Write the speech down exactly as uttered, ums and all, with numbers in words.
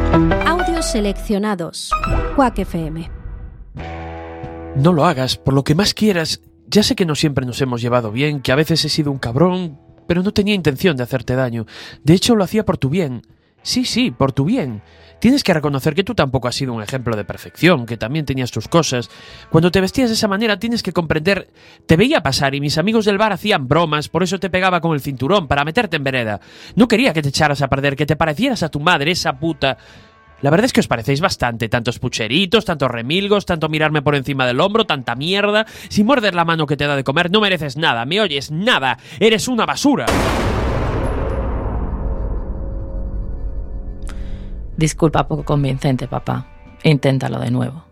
Audios seleccionados. Quack F M. No lo hagas, por lo que más quieras. Ya sé que no siempre nos hemos llevado bien, que a veces he sido un cabrón, pero no tenía intención de hacerte daño. De hecho, lo hacía por tu bien. Sí, sí, por tu bien. Tienes que reconocer que tú tampoco has sido un ejemplo de perfección, que también tenías tus cosas. Cuando te vestías de esa manera tienes que comprender... Te veía pasar y mis amigos del bar hacían bromas, por eso te pegaba con el cinturón, para meterte en vereda. No quería que te echaras a perder, que te parecieras a tu madre, esa puta... La verdad es que os parecéis bastante, tantos pucheritos, tantos remilgos, tanto mirarme por encima del hombro, tanta mierda. Si muerdes la mano que te da de comer, no mereces nada, ¿me oyes? Nada, eres una basura. Disculpa poco convincente, papá. Inténtalo de nuevo.